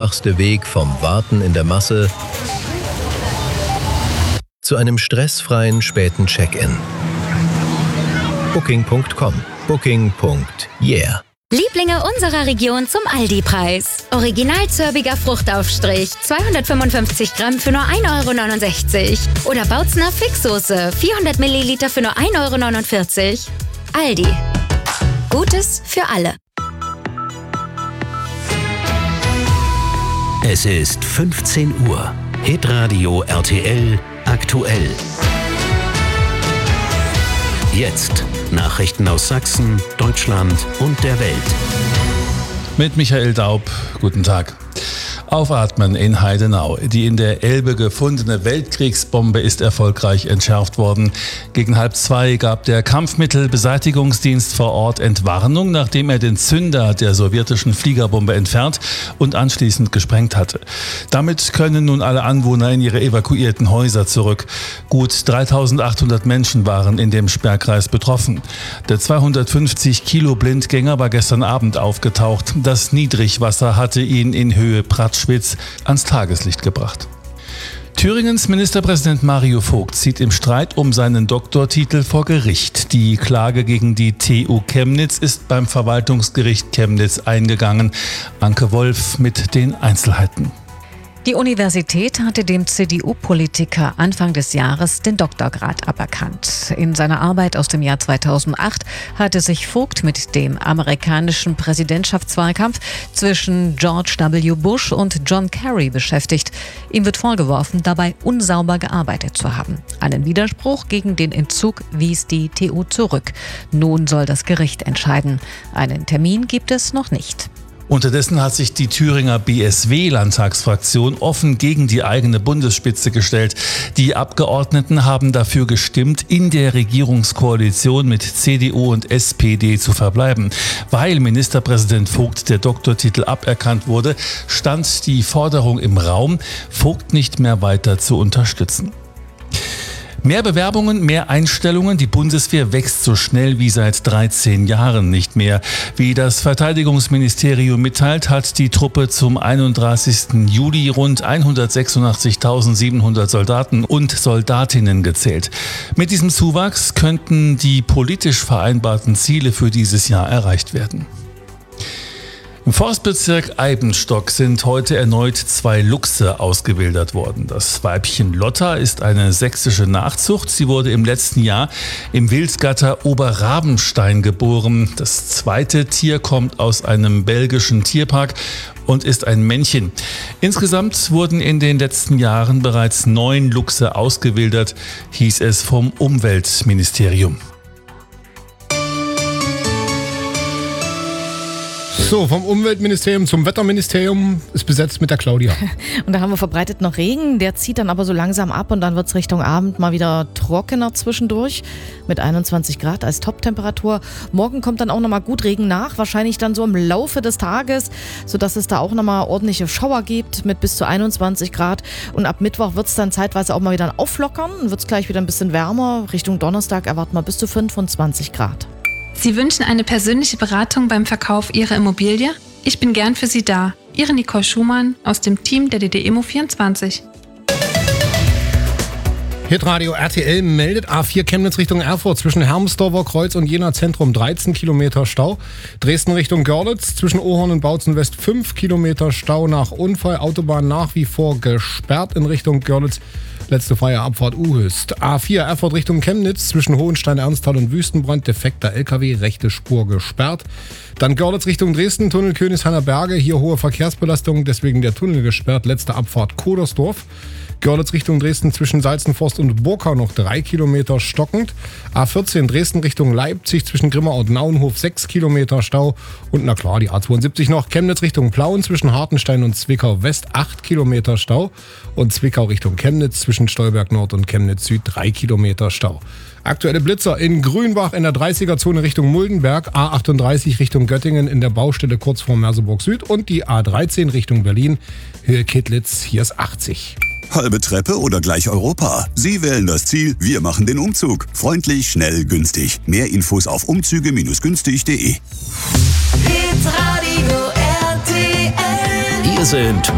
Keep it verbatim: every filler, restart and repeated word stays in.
einfachste Weg vom Warten in der Masse zu einem stressfreien späten Check-in. Booking Punkt com. Booking. Yeah. Lieblinge unserer Region zum Aldi-Preis. Original zörbiger Fruchtaufstrich, zweihundertfünfundfünfzig Gramm für nur ein Euro neunundsechzig. Oder Bautzner Fixsoße, vierhundert Milliliter für nur ein Euro neunundvierzig. Aldi. Gutes für alle. Es ist fünfzehn Uhr. Hitradio R T L aktuell. Jetzt Nachrichten aus Sachsen, Deutschland und der Welt. Mit Michael Daub. Guten Tag. Aufatmen in Heidenau. Die in der Elbe gefundene Weltkriegsbombe ist erfolgreich entschärft worden. Gegen halb zwei gab der Kampfmittelbeseitigungsdienst vor Ort Entwarnung, nachdem er den Zünder der sowjetischen Fliegerbombe entfernt und anschließend gesprengt hatte. Damit können nun alle Anwohner in ihre evakuierten Häuser zurück. Gut dreitausendachthundert Menschen waren in dem Sperrkreis betroffen. Der zweihundertfünfzig Kilo Blindgänger war gestern Abend aufgetaucht. Das Niedrigwasser hatte ihn in Höhe Pratschwitz ans Tageslicht gebracht. Thüringens Ministerpräsident Mario Vogt zieht im Streit um seinen Doktortitel vor Gericht. Die Klage gegen die T U Chemnitz ist beim Verwaltungsgericht Chemnitz eingegangen. Anke Wolf mit den Einzelheiten. Die Universität hatte dem C D U-Politiker Anfang des Jahres den Doktorgrad aberkannt. In seiner Arbeit aus dem Jahr zweitausendacht hatte sich Vogt mit dem amerikanischen Präsidentschaftswahlkampf zwischen George W. Bush und John Kerry beschäftigt. Ihm wird vorgeworfen, dabei unsauber gearbeitet zu haben. Einen Widerspruch gegen den Entzug wies die T U zurück. Nun soll das Gericht entscheiden. Einen Termin gibt es noch nicht. Unterdessen hat sich die Thüringer B S W-Landtagsfraktion offen gegen die eigene Bundesspitze gestellt. Die Abgeordneten haben dafür gestimmt, in der Regierungskoalition mit C D U und S P D zu verbleiben. Weil Ministerpräsident Vogt der Doktortitel aberkannt wurde, stand die Forderung im Raum, Vogt nicht mehr weiter zu unterstützen. Mehr Bewerbungen, mehr Einstellungen. Die Bundeswehr wächst so schnell wie seit dreizehn Jahren nicht mehr. Wie das Verteidigungsministerium mitteilt, hat die Truppe zum einunddreißigsten Juli rund hundertsechsundachtzigtausendsiebenhundert Soldaten und Soldatinnen gezählt. Mit diesem Zuwachs könnten die politisch vereinbarten Ziele für dieses Jahr erreicht werden. Im Forstbezirk Eibenstock sind heute erneut zwei Luchse ausgewildert worden. Das Weibchen Lotta ist eine sächsische Nachzucht. Sie wurde im letzten Jahr im Wildgatter Oberrabenstein geboren. Das zweite Tier kommt aus einem belgischen Tierpark und ist ein Männchen. Insgesamt wurden in den letzten Jahren bereits neun Luchse ausgewildert, hieß es vom Umweltministerium. So, vom Umweltministerium zum Wetterministerium ist besetzt mit der Claudia. Und da haben wir verbreitet noch Regen, der zieht dann aber so langsam ab und dann wird es Richtung Abend mal wieder trockener zwischendurch mit einundzwanzig Grad als Toptemperatur. Morgen kommt dann auch nochmal gut Regen nach, wahrscheinlich dann so im Laufe des Tages, sodass es da auch nochmal ordentliche Schauer gibt mit bis zu einundzwanzig Grad. Und ab Mittwoch wird es dann zeitweise auch mal wieder auflockern, wird es gleich wieder ein bisschen wärmer. Richtung Donnerstag erwarten wir bis zu fünfundzwanzig Grad. Sie wünschen eine persönliche Beratung beim Verkauf Ihrer Immobilie? Ich bin gern für Sie da. Ihre Nicole Schumann aus dem Team der D D Immo vierundzwanzig. Hitradio R T L meldet A vier Chemnitz Richtung Erfurt zwischen Hermsdorfer Kreuz und Jena Zentrum dreizehn Kilometer Stau. Dresden Richtung Görlitz zwischen Ohorn und Bautzen West fünf Kilometer Stau nach Unfall. Autobahn nach wie vor gesperrt in Richtung Görlitz. Letzte freie Abfahrt Uhöst. A vier Erfurt Richtung Chemnitz zwischen Hohenstein, Ernsthal und Wüstenbrand. Defekter L K W, rechte Spur gesperrt. Dann Görlitz Richtung Dresden, Tunnel Königshainer Berge. Hier hohe Verkehrsbelastung, deswegen der Tunnel gesperrt. Letzte Abfahrt Kodersdorf. Görlitz Richtung Dresden zwischen Salzenforst und Burkau noch drei Kilometer stockend. A vierzehn Dresden Richtung Leipzig zwischen Grimma und Naunhof sechs Kilometer Stau. Und na klar, die A zweiundsiebzig noch. Chemnitz Richtung Plauen zwischen Hartenstein und Zwickau West acht Kilometer Stau. Und Zwickau Richtung Chemnitz zwischen Stolberg Nord und Chemnitz Süd drei Kilometer Stau. Aktuelle Blitzer in Grünbach in der dreißiger-Zone Richtung Muldenberg, A achtunddreißig Richtung Göttingen in der Baustelle kurz vor Merseburg Süd und die A dreizehn Richtung Berlin, Höhe Kittlitz, hier ist achtzig. Halbe Treppe oder gleich Europa? Sie wählen das Ziel, wir machen den Umzug. Freundlich, schnell, günstig. Mehr Infos auf umzüge günstig punkt de. Hier sind